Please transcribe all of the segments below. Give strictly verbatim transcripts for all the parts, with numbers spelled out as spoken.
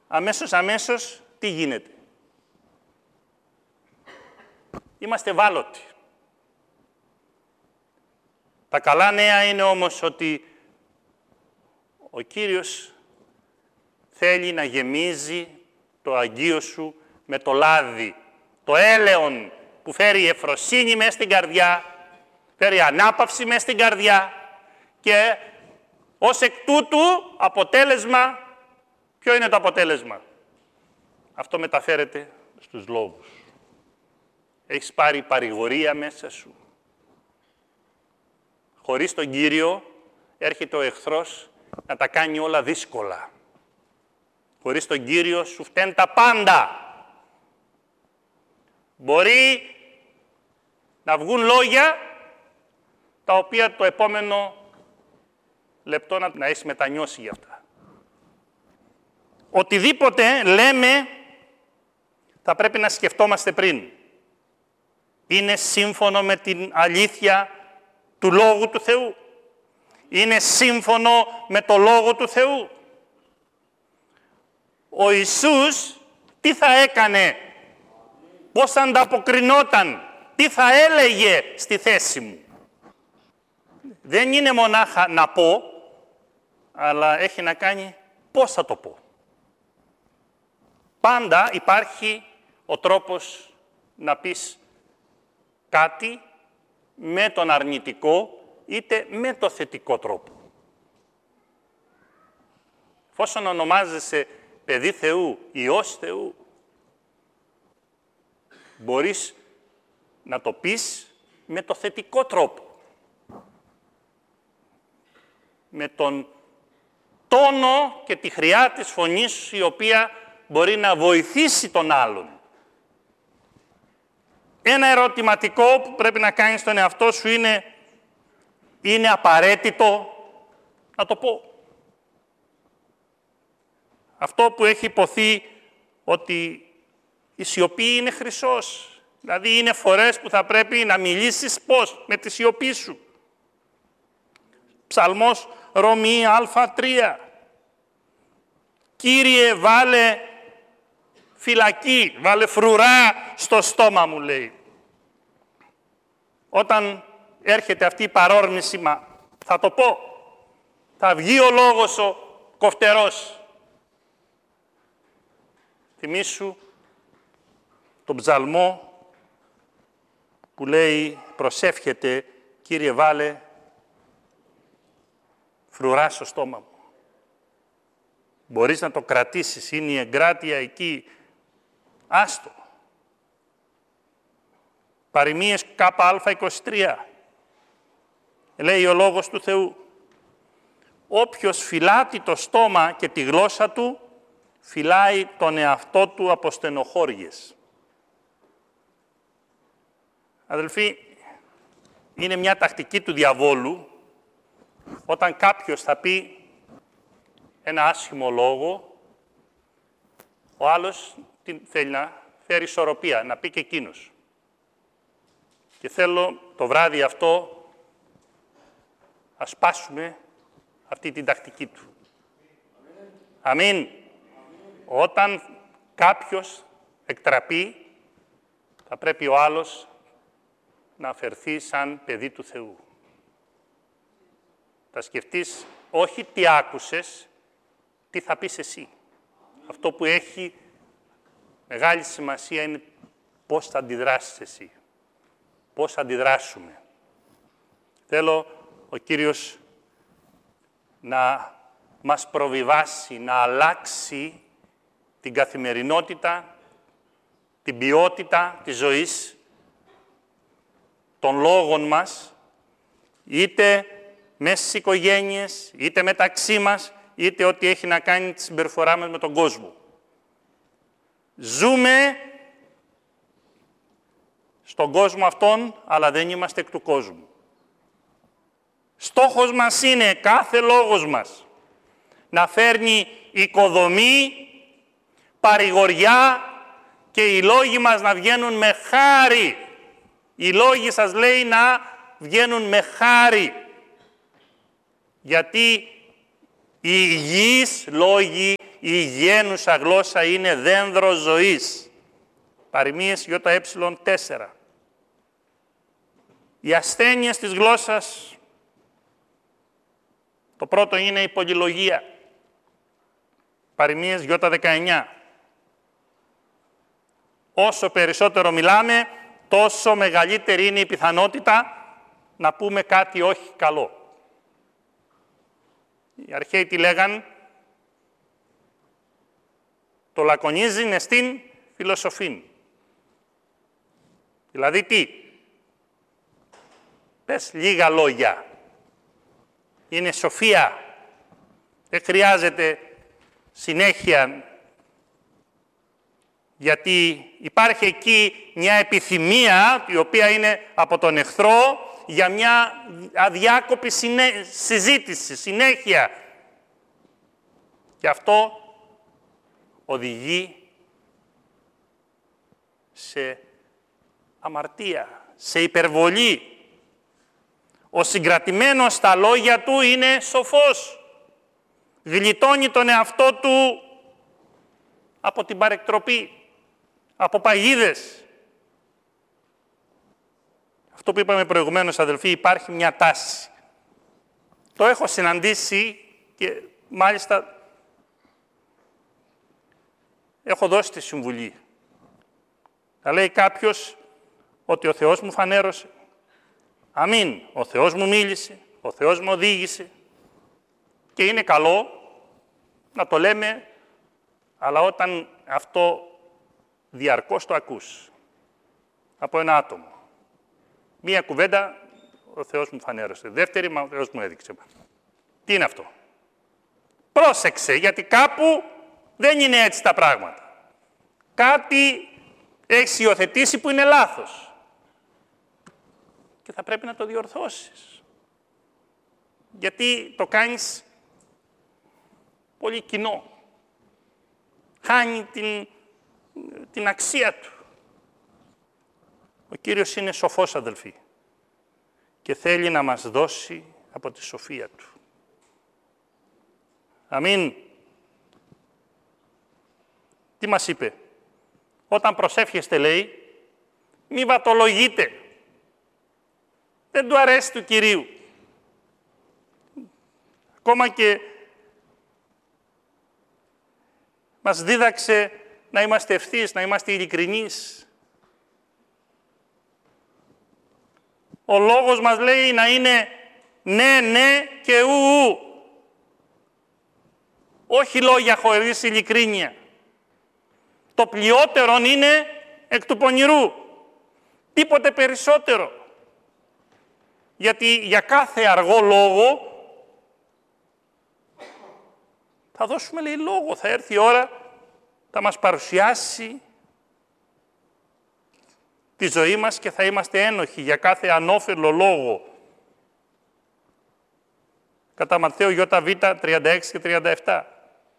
αμέσως αμέσως τι γίνεται? Είμαστε ευάλωτοι. Τα καλά νέα είναι όμως ότι ο Κύριος θέλει να γεμίζει το αγγείο σου με το λάδι, το έλεον που φέρει ευφροσύνη μέσα στην καρδιά, φέρει ανάπαυση μέσα στην καρδιά και ως εκ τούτου αποτέλεσμα, ποιο είναι το αποτέλεσμα? Αυτό μεταφέρεται στους λόγους. Έχεις πάρει παρηγορία μέσα σου. Χωρίς τον Κύριο έρχεται ο εχθρός να τα κάνει όλα δύσκολα. Χωρίς τον Κύριο σου φταίνουν τα πάντα. Μπορεί να βγουν λόγια τα οποία το επόμενο λεπτό να, να έχεις μετανιώσει γι' αυτά. Οτιδήποτε λέμε θα πρέπει να σκεφτόμαστε πριν. Είναι σύμφωνο με την αλήθεια του Λόγου του Θεού? Είναι σύμφωνο με το Λόγο του Θεού? Ο Ιησούς τι θα έκανε? Πώς θα ανταποκρινόταν? Τι θα έλεγε στη θέση μου? Δεν είναι μονάχα να πω, αλλά έχει να κάνει πώς θα το πω. Πάντα υπάρχει ο τρόπος να πεις κάτι με τον αρνητικό είτε με το θετικό τρόπο. Εφόσον ονομάζεσαι παιδί Θεού, Υιός Θεού, μπορείς να το πεις με το θετικό τρόπο. Με τον τόνο και τη χρειά της φωνής σου, η οποία μπορεί να βοηθήσει τον άλλον. Ένα ερωτηματικό που πρέπει να κάνεις στον εαυτό σου είναι, είναι απαραίτητο να το πω? Αυτό που έχει υποθεί ότι η σιωπή είναι χρυσός. Δηλαδή είναι φορές που θα πρέπει να μιλήσεις πώς? Με τη σιωπή σου. Ψαλμός Ρωμή Α τρία. Κύριε, βάλε φυλακή, βάλε φρουρά στο στόμα μου, λέει. Όταν έρχεται αυτή η παρόρμηση, μα θα το πω, θα βγει ο λόγος ο κοφτερός. Θυμήσου τον ψαλμό που λέει, προσεύχεται, Κύριε, βάλε φρουρά στο στόμα μου. Μπορείς να το κρατήσεις, είναι η εγκράτεια εκεί. Άστο. Παροιμίες ΚΑ είκοσι τρία. Λέει ο Λόγος του Θεού. Όποιος φυλάτει το στόμα και τη γλώσσα του, φυλάει τον εαυτό του από στενοχώριες. Αδελφοί, είναι μια τακτική του διαβόλου, όταν κάποιος θα πει ένα άσχημο λόγο, ο άλλος τι θέλει? Να φέρει ισορροπία, να πει και εκείνος. Και θέλω το βράδυ αυτό να σπάσουμε αυτή την τακτική του. Αμήν. Αμήν. Όταν κάποιος εκτραπεί, θα πρέπει ο άλλος να αφαιρθεί σαν παιδί του Θεού. Θα σκεφτείς όχι τι άκουσες, τι θα πεις εσύ. Αυτό που έχει μεγάλη σημασία είναι πώς θα αντιδράσεις εσύ. Πώς θα αντιδράσουμε. Θέλω ο Κύριος να μας προβιβάσει, να αλλάξει την καθημερινότητα, την ποιότητα της ζωής, των λόγων μας, είτε μέσα στις οικογένειες, είτε μεταξύ μας, είτε ό,τι έχει να κάνει τη συμπεριφορά μας με τον κόσμο. Ζούμε στον κόσμο αυτόν, αλλά δεν είμαστε εκ του κόσμου. Στόχος μας είναι κάθε λόγος μας να φέρνει οικοδομή, παρηγοριά και οι λόγοι μας να βγαίνουν με χάρη. Οι λόγοι σας λέει να βγαίνουν με χάρη. Γιατί οι υγιείς λόγοι η υγιαίνουσα γλώσσα είναι δένδρο ζωής. Παροιμίες ΙΕ τέσσερα. Οι ασθένειες της γλώσσας, το πρώτο είναι η πολυλογία. Παροιμίες ΙΕ δεκαεννιά. Όσο περισσότερο μιλάμε, τόσο μεγαλύτερη είναι η πιθανότητα να πούμε κάτι όχι καλό. Οι αρχαίοι τι λέγαν? Το λακωνίζειν εστίν φιλοσοφήν. Δηλαδή τι? Πες λίγα λόγια. Είναι σοφία. Δεν χρειάζεται συνέχεια, γιατί υπάρχει εκεί μια επιθυμία, η οποία είναι από τον εχθρό, για μια αδιάκοπη συνέ... συζήτηση, συνέχεια. Και αυτό οδηγεί σε αμαρτία, σε υπερβολή. Ο συγκρατημένος στα λόγια του είναι σοφός. Γλιτώνει τον εαυτό του από την παρεκτροπή, από παγίδες. Αυτό που είπαμε προηγουμένως, αδελφοί, υπάρχει μια τάση. Το έχω συναντήσει και μάλιστα έχω δώσει τη συμβουλή. Θα λέει κάποιος ότι ο Θεός μου φανέρωσε. Αμήν. Ο Θεός μου μίλησε, ο Θεός μου οδήγησε. Και είναι καλό να το λέμε, αλλά όταν αυτό διαρκώς το ακούς από ένα άτομο. Μία κουβέντα, ο Θεός μου φανέρωσε. Δεύτερη, μα ο Θεός μου έδειξε. Τι είναι αυτό? Πρόσεξε, γιατί κάπου δεν είναι έτσι τα πράγματα. Κάτι έχεις υιοθετήσει που είναι λάθος. Και θα πρέπει να το διορθώσεις. Γιατί το κάνεις πολύ κοινό. Χάνει την, την αξία του. Ο Κύριος είναι σοφός, αδελφοί, και θέλει να μας δώσει από τη σοφία του. Αμήν. Τι μας είπε? Όταν προσεύχεστε, λέει, μη βατολογείτε. Δεν του αρέσει του Κυρίου. Ακόμα και μας δίδαξε να είμαστε ευθύς, να είμαστε ειλικρινείς. Ο λόγος μας λέει να είναι ναι, ναι και ου, ου. Όχι λόγια χωρίς ειλικρίνεια. Το πλειότερον είναι εκ του πονηρού. Τίποτε περισσότερο. Γιατί για κάθε αργό λόγο θα δώσουμε, λέει, λόγο. Θα έρθει η ώρα, θα μας παρουσιάσει τη ζωή μας και θα είμαστε ένοχοι για κάθε ανώφελο λόγο. Κατά Ματθαίου ΙΒ τριάντα έξι και τριάντα επτά.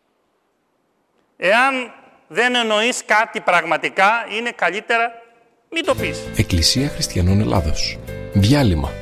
Εάν δεν εννοείς κάτι πραγματικά, είναι καλύτερα μην το πεις. Εκκλησία Χριστιανών Ελλάδος. Διάλειμμα.